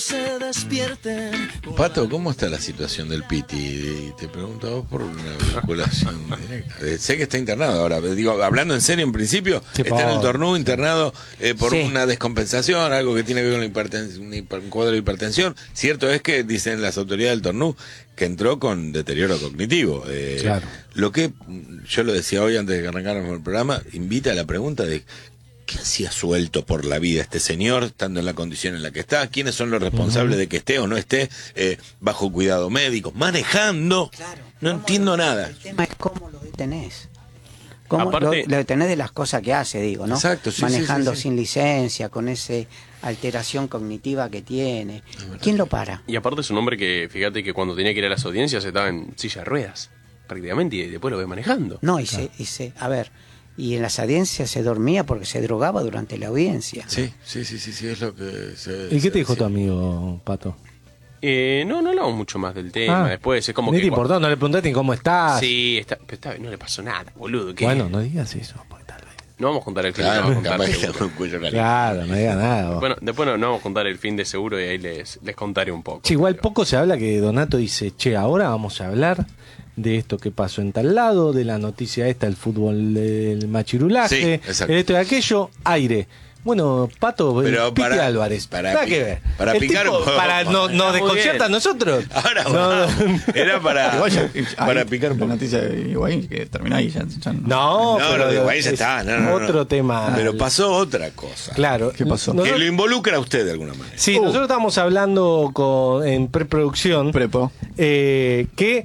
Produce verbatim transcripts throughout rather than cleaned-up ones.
se despierten. Pato, ¿cómo está la situación del Piti? Te pregunto a vos por una vinculación directa. Eh, sé que está internado ahora, digo, hablando en serio en principio, Sí, está en el Pau. Tornú internado eh, por Sí. una descompensación, algo que tiene que ver con la hipertensión, un, hiper- un cuadro de hipertensión. Cierto es que dicen las autoridades del Tornú que entró con deterioro cognitivo. Eh, Claro. Lo que, yo lo decía hoy antes de que arrancáramos el programa, invita a la pregunta de ¿qué hacía suelto por la vida este señor, estando en la condición en la que está? ¿Quiénes son los responsables uh-huh. de que esté o no esté eh, bajo cuidado médico, manejando? Claro, no entiendo lo, nada. El tema es cómo lo detenés. Cómo Aparte, lo, lo detenés de las cosas que hace, digo, ¿no? Exacto, sí, manejando sí, sí, sí. sin licencia, con esa alteración cognitiva que tiene. ¿Quién lo para? Y aparte es un hombre que, fíjate que cuando tenía que ir a las audiencias estaba en silla de ruedas, prácticamente, y después lo ve manejando. No, y, claro. se, y se, a ver, y en las audiencias se dormía porque se drogaba durante la audiencia. Sí, sí, sí, sí, sí es lo que se... ¿Y qué se te dijo decía. tu amigo, Pato? Eh, no, no hablamos mucho más del tema. Ah, Después es como ni que... te importó, no le preguntaste ni cómo estás. Sí, está, pero está, no le pasó nada, boludo. ¿qué? Bueno, no digas eso, porque tal vez. No vamos a contar el fin. Claro, no vamos a capaz contar que seguro. le hago un cuello caliente. Claro, no digas nada. vos. Bueno, después no, no vamos a contar el fin de seguro y ahí les, les contaré un poco. Che, igual pero... poco se habla que Donato dice, che, ahora vamos a hablar de esto que pasó en tal lado, de la noticia esta, el fútbol del machirulaje, Sí, exacto. el esto y aquello, aire. Bueno, Pato, Pero el Piti para- Álvarez, para nada pi- que ver. para El picar tipo, un poco. para no, Está nos muy desconcierta bien. a nosotros. Ahora No, va. no. Era para, Igual ya- para ahí, picar un la poco. noticia de Higuaín que terminó ahí ya, ya no. No, No, pero lo de Higuaín ya es está. No, no, no. otro tema. Pero pasó otra cosa. Claro. ¿Qué pasó? Nosotros- Que lo involucra a usted de alguna manera. Sí, Uh. nosotros estábamos hablando con, en preproducción Prepo. eh, que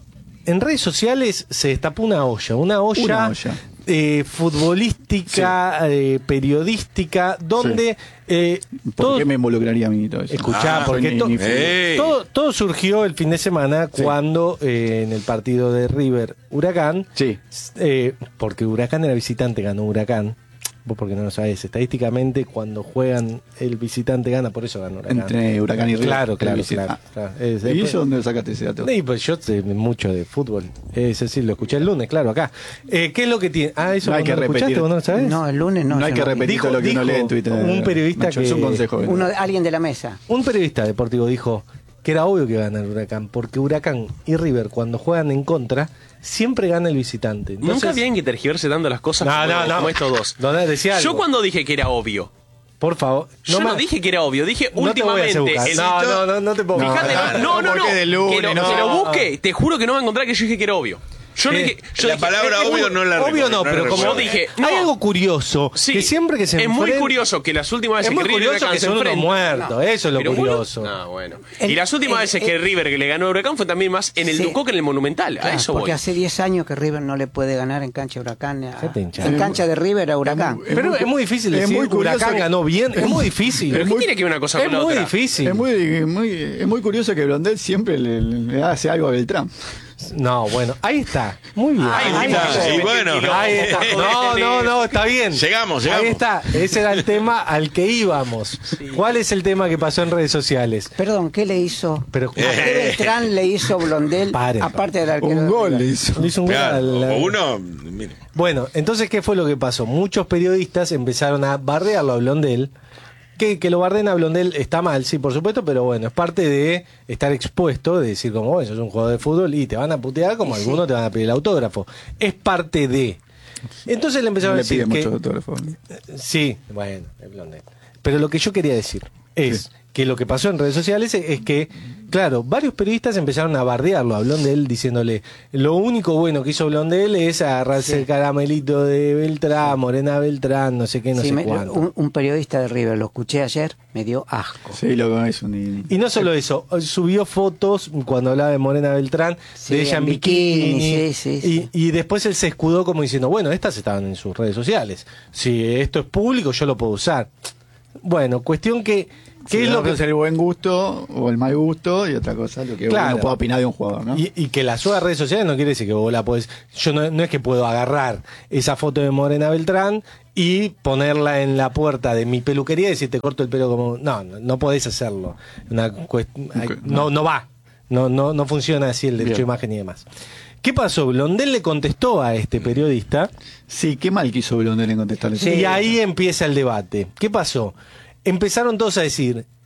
en redes sociales se destapó una olla, una olla, Una olla. eh, futbolística, eh, periodística, donde eh, ¿Por todo, qué me involucraría a mí todo eso? escuchá, Ah, porque ni- to- ni fútbol. Ey. todo, todo surgió el fin de semana Sí. cuando eh, en el partido de River Huracán, Sí. eh, porque Huracán era visitante, ganó Huracán. Vos porque no lo sabés, estadísticamente cuando juegan el visitante gana, por eso ganó Huracán. Entre Huracán y River. Claro, claro, El visita- claro. claro. Es- ¿Y es- eso dónde sacaste ese dato? Sí, pues yo sé mucho de fútbol. Es decir, lo escuché el lunes, claro, acá. Eh, ¿Qué es lo que tiene? Ah, eso No hay vos que lo escuchaste, repetir. vos no lo sabés. No, el lunes no. No hay yo que no- repetir Dijo- todo lo que uno dijo lee en Twitter. un periodista Nacho, es que- un consejo. Uno, alguien de la mesa. Un periodista deportivo dijo que era obvio que gana el Huracán, porque Huracán y River, cuando juegan en contra, siempre gana el visitante. Entonces, Nunca habían que tergiverse dando las cosas No, como, no, no. como estos dos. No, no, decía Yo algo. cuando dije que era obvio, Por favor. yo no, me- dije que era obvio, dije no te voy a hacer últimamente. buscar. el- No, no, no, no te puedo Fíjate, buscar. no, no, no, no, porque de lunes, que, lo, no. que lo busque, te juro que no va a encontrar que yo dije que era obvio. Yo no Sí. dije, yo La dije- palabra es muy- obvio no la Obvio recuerdo, no, pero la como recuerdo. yo dije, hay no. algo curioso, Sí, que siempre que se es muy enfren- curioso que las últimas Es veces muy que River y curioso Huracán que se son unos enfrentan. muertos, eso es lo Pero bueno, curioso. no, bueno. El- y las últimas el- veces el- que River que le ganó a Huracán fue también más en el Sí. Ducó que en el Monumental. Claro, a eso porque voy. hace diez años que River no le puede ganar en cancha de Huracán. a- Déjate hinchar. en cancha de River a Huracán. Es Pero muy- es muy difícil es decir muy curioso Huracán que- ganó bien, es muy difícil. ¿Pero es qué muy- tiene que ver una cosa Es con la muy otra? difícil. Es muy, muy, es muy curioso que Blondel siempre le, le hace algo a Beltrán. No, bueno, ahí está. Muy bien. Ay, Ahí está. está. Y bueno, Ahí está. No, no, no, está bien. Llegamos, llegamos. Ahí está. Ese era el tema al que íbamos. ¿Cuál es el tema que pasó en redes sociales? Perdón, ¿qué le hizo? Pero ¿A qué Beltrán le hizo Blondel? Paren, aparte del arquero? Un de gol River? le hizo. le hizo un gol Claro, al- o uno, mire. Bueno, entonces, ¿qué fue lo que pasó? Muchos periodistas empezaron a bardearlo a Blondel. Que, que lo barden a Blondel está mal, sí, por supuesto, pero bueno, es parte de estar expuesto, de decir como, bueno, sos un jugador de fútbol y te van a putear como Sí. algunos te van a pedir el autógrafo. Es parte de... Entonces le empezaron No a le decir pide que... mucho autógrafo. Sí, bueno, es Blondel. Pero lo que yo quería decir es que lo que pasó en redes sociales es, es que, claro, varios periodistas empezaron a bardearlo a Blondel diciéndole lo único bueno que hizo Blondel es agarrarse Sí. el caramelito de Beltrán, Morena Beltrán, no sé qué, no Sí, sé me- cuánto. un, un periodista de River, lo escuché ayer, me dio asco. Sí, lo es un... Y no solo eso, subió fotos cuando hablaba de Morena Beltrán, Sí, de ella en en bikini, bikini, sí, sí, sí. Y, y después él se escudó como diciendo, bueno, estas estaban en sus redes sociales. Si esto es público, yo lo puedo usar. Bueno, cuestión que... ¿Qué Sí, es lo que el buen gusto o el mal gusto y otra cosa, lo que Claro. uno puede opinar de un jugador, ¿no? Y, y que la suba a redes sociales no quiere decir que vos la podés. Yo no, no es que puedo agarrar esa foto de Morena Beltrán y ponerla en la puerta de mi peluquería y decir te corto el pelo como. No, no, no podés hacerlo. Una cuest- hay- Ok, no, no. no va. No, no, no funciona así el derecho Bien. de imagen y demás. ¿Qué pasó? Blondel le contestó a este periodista Sí, qué mal quiso Blondel en contestarle. Sí. y ahí empieza el debate. ¿Qué pasó? Empezaron todos a decir,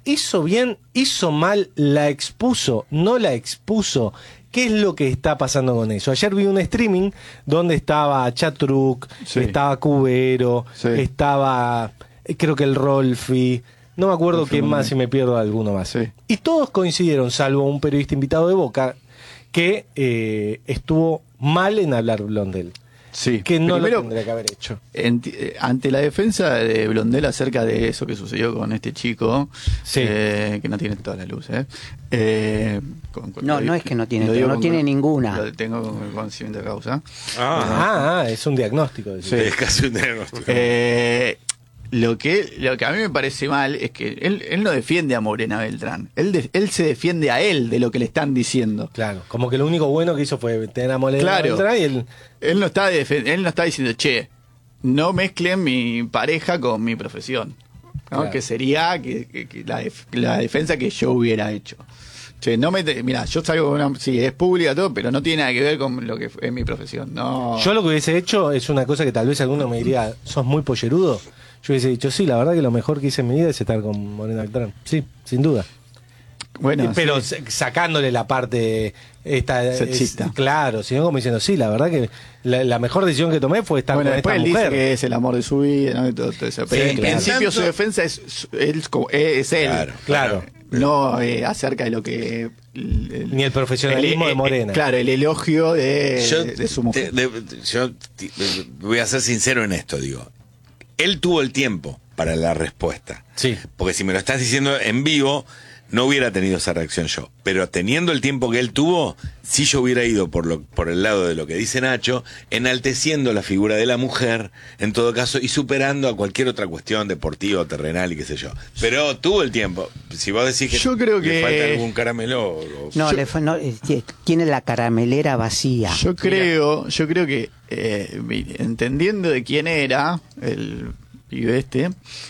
¿hizo bien? ¿Hizo mal? ¿La expuso? ¿No la expuso? ¿Qué es lo que está pasando con eso? Ayer vi un streaming donde estaba Chatruk, Sí. estaba Cubero, Sí. estaba, creo que el Rolfi, no me acuerdo Rolfi quién más, Monet. si me pierdo alguno más. Sí. Y todos coincidieron, salvo un periodista invitado de Boca, que eh, estuvo mal en hablar Blondel. Sí. Que no Primero, lo tendría que haber hecho. enti- eh, ante la defensa de Blondel acerca de eso que sucedió con este chico, Sí. eh, que no tiene toda la luz, ¿eh? Eh, con- con- No, lo- no es que no tiene lo toda, digo no con- tiene ninguna. Lo tengo con conocimiento de causa. Ah, Ah, ah, es un diagnóstico. de eso. es casi un diagnóstico. Eh, lo que lo que a mí me parece mal es que él, él no defiende a Morena Beltrán. Él, de- él se defiende a él de lo que le están diciendo. Claro, como que lo único bueno que hizo fue tener a Morena Claro. Beltrán y él... Él no está defen- él no está diciendo, che, no mezclen mi pareja con mi profesión. ¿no? Claro. Que sería que, que- que la, def- la defensa que yo hubiera hecho. Che, no me te- mira, yo salgo con una, sí, es pública todo, pero no tiene nada que ver con lo que es mi profesión. No. Yo lo que hubiese hecho es una cosa que tal vez alguno me diría, sos muy pollerudo. Yo hubiese dicho, sí, la verdad que lo mejor que hice en mi vida es estar con Morena Beltrán. Sí, sin duda. bueno, Pero sí. s- sacándole la parte esta es- Sexista. claro, sino como diciendo, sí, la verdad que la, la mejor decisión que tomé fue estar Bueno, con después esta él mujer. dice que es el amor de su vida, ¿no? Y todo, todo eso. Pero Sí, en claro. principio Tanto- su defensa es, es, es como- es él. Claro, claro. No eh, acerca de lo que... el- Ni el profesionalismo el- de Morena. Claro, el elogio de, Yo, de su mujer. te- de- yo te- voy a ser sincero en esto, digo. Él tuvo el tiempo para la respuesta. Sí. Porque si me lo estás diciendo en vivo, no hubiera tenido esa reacción yo. Pero teniendo el tiempo que él tuvo, sí yo hubiera ido por, lo, por el lado de lo que dice Nacho, enalteciendo la figura de la mujer, en todo caso, y superando a cualquier otra cuestión deportiva o terrenal y qué sé yo. Pero tuvo el tiempo. Si vos decís que, Yo creo le que- falta algún caramelo... o- No, Yo- le fue- no, eh, tie- tiene la caramelera vacía. Yo creo, yo creo que eh, mi- entendiendo de quién era el pibe este,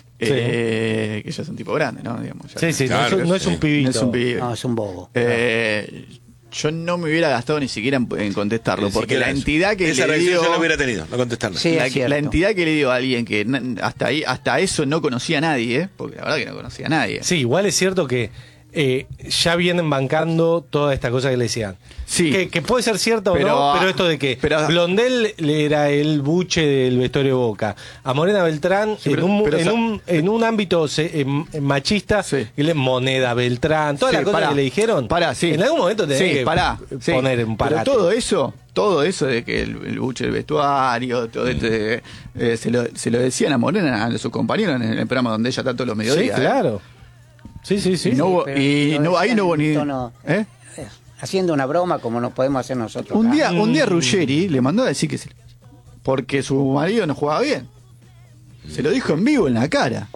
eh, que ya es un tipo grande, ¿no? Digamos, ya- Sí, sí, Claro no, es, que no es sí. un pibito. No es un pibe. No, es un bobo. Eh, yo no me hubiera gastado ni siquiera en, en contestarlo, Ni porque siquiera la eso. entidad que Esa le reacción dio, yo no hubiera tenido, no contestarla. Sí, la, es cierto. la entidad que le dio a alguien que n- hasta ahí, hasta eso no conocía a nadie, ¿eh? Porque la verdad que no conocía a nadie. Sí, igual es cierto que eh, ya vienen bancando toda esta cosa que le decían. Sí. Que, que puede ser cierto o Pero, no, ah, pero esto de que pero- Blondel le era el buche del vestuario de Boca. A Morena Beltrán, Sí, pero- en, un, pero en, sa- un, en un ámbito se- em- machista, Sí. y le- Moneda Beltrán, todas Sí, las cosas pará, que le dijeron. pará, sí. En algún momento tenés Sí, que pará, sí. poner un parate. Pero todo eso, todo eso de que el, el buche del vestuario, todo este, eh, se, lo, se lo decían a Morena, a sus compañeros en el programa donde ella está todos los Sí, mediodías. ¿eh? claro. Sí, sí, sí. Y no, hubo- pero y lo no, ahí decían no hubo en ni... tono- ¿eh? Eh, Haciendo una broma como nos podemos hacer nosotros. Un acá. día, un día Ruggeri le mandó a decir que se- porque su marido no jugaba bien. Se lo dijo en vivo en la cara.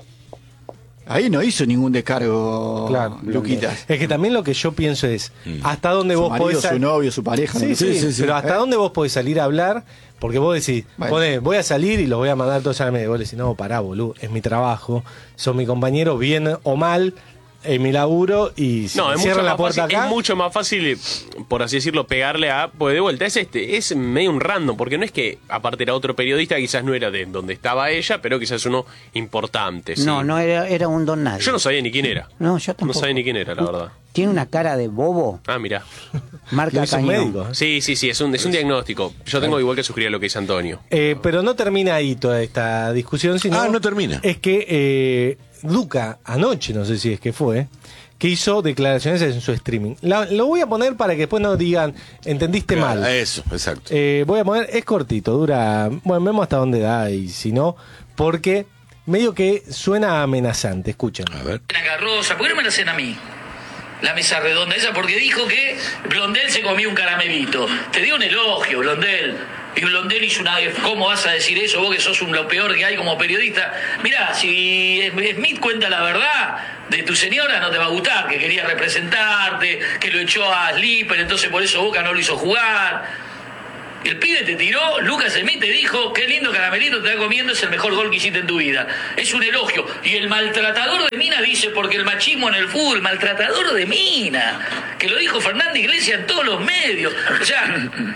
Ahí no hizo ningún descargo, Claro. Luquitas. Es que también lo que yo pienso es, hasta dónde Su vos marido, podés... su novio, su pareja. Sí, no sí, sé. pero hasta ¿Eh? dónde vos podés salir a hablar, porque vos decís, Bueno. ponés, voy a salir y los voy a mandar todos a la media. Vos decís, no, pará, boludo, es mi trabajo, son mi compañero, bien o mal, es mi laburo, y si No, me es mucho, cierran la más puerta fácil, acá... es mucho más fácil, por así decirlo, pegarle a... Pues de vuelta, es este, es medio un random, porque no es que, aparte era otro periodista, quizás no era de donde estaba ella, pero quizás uno importante. ¿sí? No, no era, era un don nadie. Yo no sabía ni quién era. No, yo tampoco. No sabía ni quién era, la verdad. Tiene una cara de bobo, Ah, mira. marca Lo hizo un cañón. médico, ¿eh? Sí, sí, sí, es un, es un diagnóstico. Yo tengo igual que sugerir lo que dice Antonio. Eh, pero no termina ahí toda esta discusión, sino... Ah, no termina. Es que eh, Luca, anoche, no sé si es que fue, que hizo declaraciones en su streaming. La- lo voy a poner para que después no digan, entendiste Claro, mal. Eso, exacto. Eh, voy a poner, es cortito, dura, bueno, vemos hasta dónde da y si no, porque medio que suena amenazante, escuchen. A ver. Una carroza, ¿por qué no me la hacen a mí? La mesa redonda esa, porque dijo que Blondel se comió un caramelito. Te dio un elogio, Blondel. Y Blondel hizo una... ¿Cómo vas a decir eso? Vos que sos un, lo peor que hay como periodista. Mirá, si Smith cuenta la verdad de tu señora, no te va a gustar, que quería representarte, que lo echó a Slipper, entonces por eso Boca no lo hizo jugar. El pibe te tiró, Lucas Smith te dijo, qué lindo caramelito te está comiendo, es el mejor gol que hiciste en tu vida. Es un elogio. Y el maltratador de Mina dice, porque el machismo en el fútbol, maltratador de Mina, que lo dijo Fernando Iglesias en todos los medios. O sea,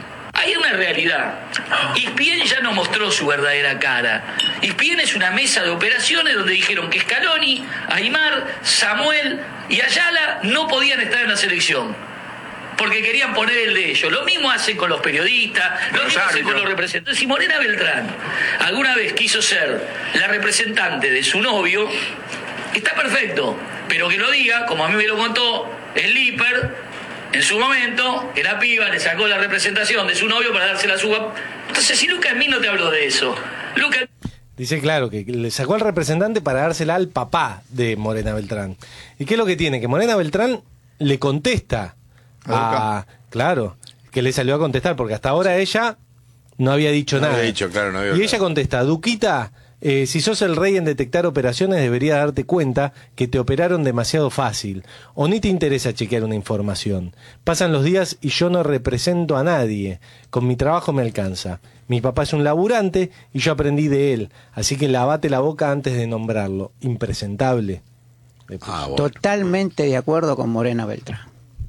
hay una realidad. E S P N ya no mostró su verdadera cara. E S P N es una mesa de operaciones donde dijeron que Scaloni, Aimar, Samuel y Ayala no podían estar en la selección. Porque querían poner el de ellos. Lo mismo hacen con los periodistas, lo mismo hacen con los representantes. Si Morena Beltrán alguna vez quiso ser la representante de su novio, está perfecto. Pero que lo diga, como a mí me lo contó el Líper, en su momento, que la piba le sacó la representación de su novio para dársela a su... Entonces, si Lucas Mí no te habló de eso. Lucas... Dice claro que le sacó al representante para dársela al papá de Morena Beltrán. ¿Y qué es lo que tiene? Que Morena Beltrán le contesta a... Claro, que le salió a contestar, porque hasta ahora ella no había dicho No nada. había dicho, claro, no había y hablado. ella contesta, Duquita, eh, si sos el rey en detectar operaciones, deberías darte cuenta que te operaron demasiado fácil. O ni te interesa chequear una información. Pasan los días y yo no represento a nadie. Con mi trabajo me alcanza. Mi papá es un laburante y yo aprendí de él. Así que lavate la boca antes de nombrarlo. Impresentable. Le puso. Ah, bueno. Totalmente de acuerdo con Morena Beltrán.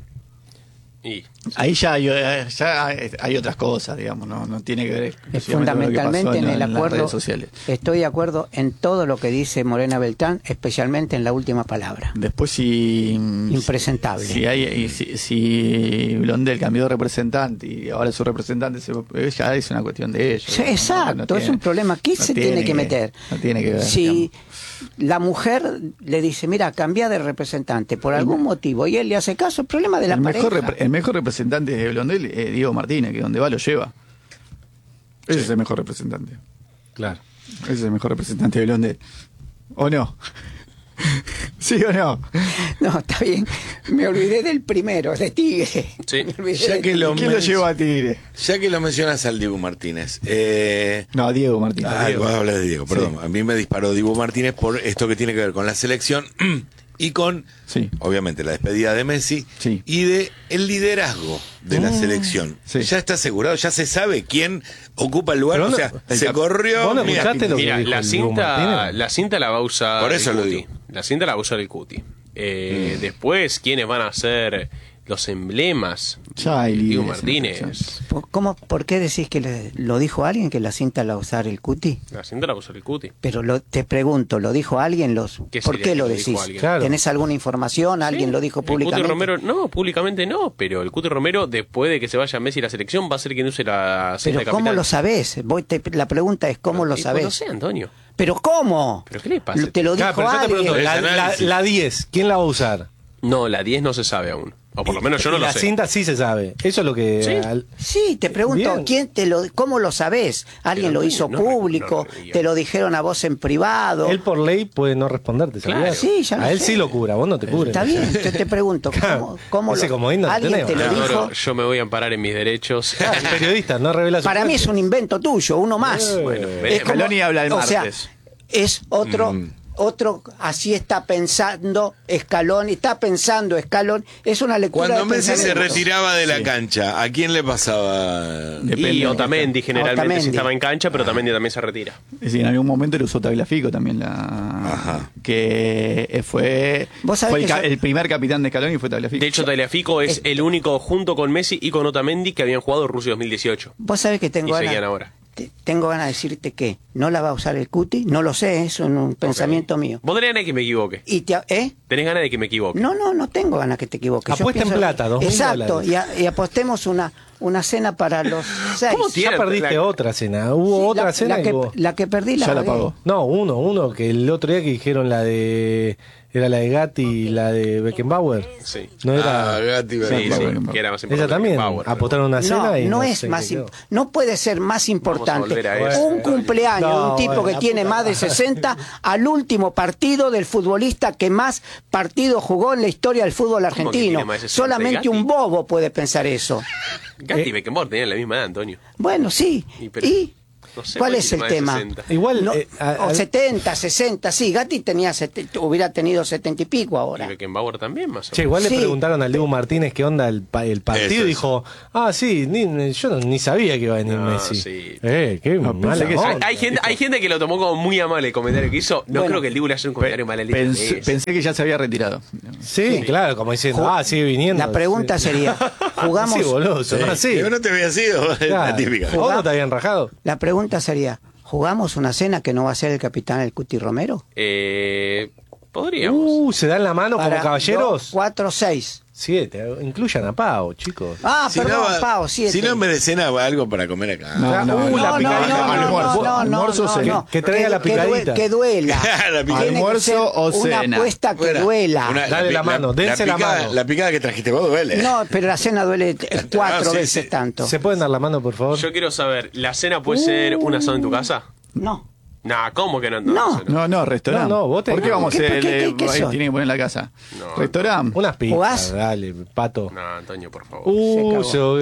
Y Ahí ya hay, ya hay otras cosas, digamos, no, no tiene que ver Es exclusivamente con lo que pasó fundamentalmente en el las acuerdo. redes sociales. Estoy de acuerdo en todo lo que dice Morena Beltrán, especialmente en la última palabra. Después si... Impresentable. Si, hay, y si, si Blondel cambió de representante y ahora su representante se, ya es una cuestión de ellos. Sí, ¿no? exacto, No tiene- es un problema. ¿Qué no se tiene que meter? No tiene que ver. Si digamos. la mujer le dice, mira, cambia de representante por algún motivo y él le hace caso, el problema de la el, mejor pareja. repre- el mejor representante de Blondel es Diego Martínez, que donde va lo lleva. Ese es el mejor representante. Claro. Ese es el mejor representante de Blondel. ¿O no? ¿Sí o no? No, está bien. Me olvidé del primero, de Tigre. Sí. Me olvidé Ya de que lo- ¿Quién lo lleva a Tigre? Ya que lo mencionas al Dibu Martínez. Eh, No, Diego Martínez. ah, Diego. vos hablas de Diego, perdón. Sí. A mí me disparó Dibu Martínez por esto que tiene que ver con la selección y con, Sí. obviamente, la despedida de Messi Sí. y de el liderazgo de la selección. sí. Ya está asegurado, ya se sabe quién ocupa el lugar. Pero o no- sea, el se cap- corrió. ¿Vos no mira, escuchaste lo que mira, dijo la el Dibu cinta, Martínez? la cinta la va a usar Por eso el lo Cuti. digo. La cinta la va a usar el Cuti. Eh, Después, ¿quiénes van a ser los emblemas? Ya hay Diego líderes en la Martínez. ¿Por- ¿Cómo, ¿Por qué decís que le- lo dijo alguien que la cinta la va a usar el Cuti? La cinta la va a usar el Cuti. Pero lo, te pregunto, ¿lo dijo alguien? Los, ¿Qué ¿Por sería qué que lo lo dijo decís? alguien? Claro. ¿Tenés alguna información? ¿Alguien Sí. lo dijo El Cuti públicamente? Romero, no, públicamente no, pero el Cuti Romero, después de que se vaya Messi a la selección, va a ser quien use la cinta Pero de ¿cómo capitán. lo sabés? Voy te- la pregunta es, ¿cómo lo Y, pues, sabés? No sé, Antonio. ¿Pero cómo? ¿Pero qué le pasa? Te lo dijo Claro, pero yo te alguien. pregunto, la, Es la, análisis. la diez, ¿quién la va a usar? No, la diez no se sabe aún. O por lo menos yo no Y lo la sé. cinta sí se sabe. Eso es lo que... Sí. al- Sí, te pregunto, Bien. ¿quién te lo, ¿cómo lo sabés? ¿Alguien Pero lo no, hizo no, público? no, no, no, ¿Te lo dijeron a vos en privado? Él por ley puede no responderte, ¿sabías? Claro. Sí, ya lo A él sé. sí lo cura, vos no te cubres. Está bien, yo te pregunto, Claro. ¿cómo, cómo Ese lo, comodín no lo alguien tenemos. te lo Teodoro, dijo? yo me voy a amparar en mis derechos. El periodista no revela su Para mí es un invento tuyo, uno más. Eh, Bueno, Es veremos. Meloni habla el o sea, martes. es otro, Mm. otro, así está pensando Escalón, está pensando Escalón, es una lectura Cuando de Messi se pensamiento. retiraba de la cancha, ¿a quién le pasaba? Depende Y de Otamendi generalmente Otamendi. si estaba en cancha, pero Otamendi también se retira. Es decir, en algún momento lo usó Tagliafico también, la Ajá. que fue, Vos sabés fue el, que ca- yo- el primer capitán de Scaloni fue Tagliafico. De hecho, Tagliafico es el único, junto con Messi y con Otamendi, que habían jugado Rusia dos mil dieciocho. Vos sabés que tengo Y ganas, seguían ahora. te- tengo ganas de decirte que no la va a usar el Cuti, no lo sé, es un, un pensamiento mío. Vos tenés ganas de que me equivoque. Y te, ¿eh? Tenés ganas de que me equivoque. No, no, no tengo ganas que te equivoques. Yo Apuesta en pienso- plata, dos mil Exacto, dólares. y, a- y apostemos una, una cena para los seis. ¿Cómo Ya tiene- perdiste la- otra cena. Hubo Sí, otra la, cena la y que, hubo- la que perdí la Ya la pagué. pagó. No, uno, uno, que el otro día que dijeron la de... Era la de Gatti y la de Beckenbauer. Sí. No era... Ah, Gatti, Sí, Beckenbauer. sí, que era más Esa importante también. que Bauer, pero- Apostaron una cena No, y no no es sé más qué im- quedó. no puede ser más importante volver a eso, un Antonio. cumpleaños de No, un tipo bueno, que la tiene puta más de madre. sesenta al último partido del futbolista que más partidos jugó en la historia del fútbol que argentino. tiene más de sesenta, Solamente Gatti? un bobo puede pensar eso. Gatti Eh, y Beckenbauer tenían la misma edad, Antonio. Bueno, sí. Y pero- Y No sé, ¿Cuál puede es ser el más de tema? sesenta. Igual, No, eh, a- o a- setenta, sesenta, sí, Gatti tenía sete- hubiera tenido setenta y pico Y ahora. Beckenbauer también, más o Che, menos. igual Sí. le preguntaron al Dibu Martínez qué onda el, pa- el partido Eso, y dijo, ah, sí, ni- ni- yo no- ni sabía que iba a venir No, Messi. sí. Eh, qué No, mala pensé que- onda. Hay, hay gente, hay gente que lo tomó como muy a mal el comentario que hizo. No Bueno. creo que el Dibu le haya un comentario mal Pensé, pensé que ya se había retirado. Sí, claro, como diciendo, ah, sigue viniendo. La pregunta Sí. sería, jugamos, Sí, boludo, sonó así. Yo no te había sido, es la Claro. típica. ¿Vos no te habían rajado? la pregunta sería, ¿jugamos una cena que no va a ser el capitán el Cuti Romero? Eh, podríamos. Uh, ¿se dan la mano como Para caballeros? dos, cuatro, seis. Siete, incluyan a Pau, chicos. Ah, Si perdón, no, Pau, siete. si no, en vez de cena, algo para comer acá. No, Ah, no, uh, no, la no, picadita. no, no, Almuerzo. no, no, Almuerzo, no, cena. no. Que traiga la Que due- picadita. Que duela. La picadita. Tiene que Almuerzo ser o una cena. apuesta que Fuera. duela. Una- Dale la pi- mano, dense la picada, mano. La picada que trajiste vos duele. No, pero la cena duele eh, cuatro Ah, sí, veces sí. tanto. ¿Se pueden dar la mano, por favor? Yo quiero saber, ¿la cena puede ser un asado en tu casa? No. Nah, ¿cómo que no? No. No, no, restaurante. No, no, vos te- ¿Por qué vamos a ¿Qué- hacer? qué- el- qué- qué ahí son? tiene que poner la casa. No. Restaurante. Unas pizzas, ¿Jugás? dale, pato. No, Antonio, por favor. Uh,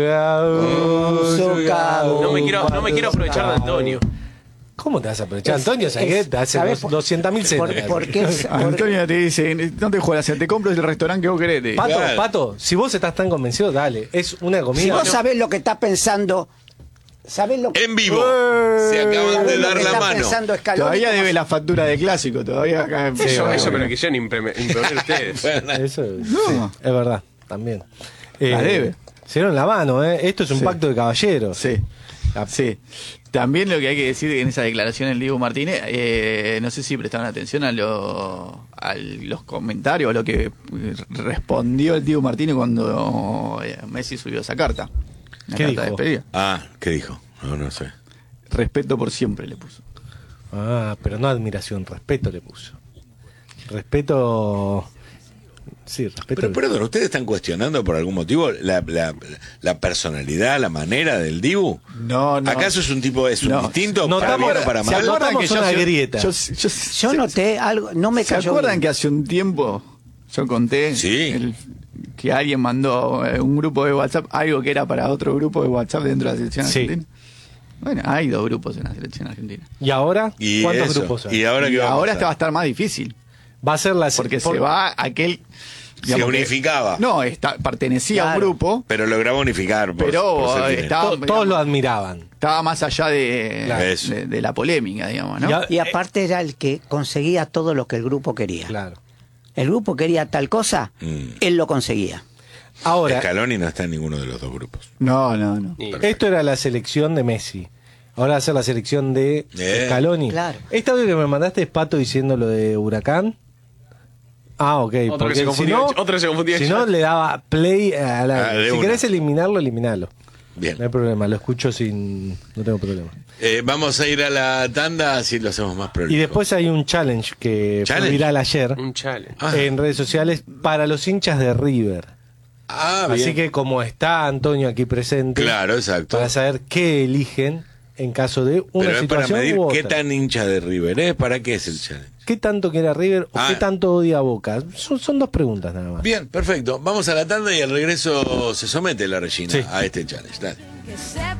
sogao, Sogao. No me quiero, no me quiero aprovechar de Antonio. ¿Cómo te vas a aprovechar? Es- Antonio es- Saguet te hace ¿sabés dos- por- doscientas mil por- cenas. por qué es- por- Antonio te dice, no te juegas, te compro el restaurante que vos querés. te dice. Pato, Claro. Pato, si vos estás tan convencido, dale. Es una Si comida. vos sabés lo que está pensando, sabés lo que, En vivo. Se acaban de sabés lo dar que la está mano. pensando Scaloni, Todavía como- debe la factura de clásico, todavía acá. Eso, bueno, eso me bueno. lo quisieron imprime- imponer ustedes. Eso No. sí, es verdad, también. La debe. Se dieron la mano, ¿eh? Esto es un Sí. pacto de caballeros. Sí. Sí. También lo que hay que decir en esa declaración del Diego Martínez, eh, no sé si prestaron atención a, lo, a los comentarios, a lo que eh, respondió el Diego Martínez cuando eh, Messi subió esa carta. Una ¿Qué carta dijo? de despedida. Ah, ¿qué dijo? No, no sé. Respeto por siempre le puso. Ah, pero no admiración, respeto le puso. Respeto. Sí, respeto. Pero perdón, ¿ustedes están cuestionando por algún motivo la, la, la personalidad, la manera del Dibu? No, no. ¿Acaso es un tipo, es un No. distinto para Notamos- bien o para ¿se mal? acuerdan? Notamos una hace- grieta. Yo, yo- Yo noté algo, no me ¿Se cayó acuerdan bien. que hace un tiempo yo conté Sí. el- que alguien mandó eh, un grupo de WhatsApp, algo que era para otro grupo de WhatsApp dentro de la selección Sí. argentina? Bueno, hay dos grupos en la selección argentina. ¿Y ahora? Y ¿Cuántos eso, grupos hay? y ahora Y que va a ahora pasar? esta va a estar más difícil, Va a ser la porque por- se va aquel... Se digamos que- unificaba. no, está, pertenecía a un Claro. grupo, Pero lograba unificar. por- pero por ser eh, quien es. estaba, to- todos lo admiraban. estaba más allá de, Claro. Eso. de, de la polémica, digamos, ¿no? Y a- Y aparte era el que conseguía todo lo que el grupo quería. Claro. El grupo quería tal cosa, Mm. él lo conseguía. Ahora, Scaloni no está en ninguno de los dos grupos. No, no, no. Y- esto era la selección de Messi. Ahora va a ser la selección de Eh. Scaloni. Claro. Este audio que me mandaste es Pato diciendo lo de Huracán. Ah, ok. Otro que porque se si confundió, no, otro que se confundió si ya. no, le daba play a la. Ah, de si una. querés eliminarlo, eliminalo. Bien. No hay problema, lo escucho sin. No tengo problema. Eh, vamos a ir a la tanda, así lo hacemos más prolijo. Y después hay un challenge que ¿Challenge? fue viral ayer Un challenge. Ah. en redes sociales para los hinchas de River. Ah, Así bien. que como está Antonio aquí presente, Claro, exacto. para saber qué eligen en caso de una Pero es para situación medir u qué otra. tan hincha de River es, ¿para qué es el challenge? ¿Qué tanto quiere a River o Ah. qué tanto odia a Boca? Son, son dos preguntas nada más. Bien, perfecto. Vamos a la tanda y al regreso se somete la Regina Sí. a este challenge. Dale. Que sepa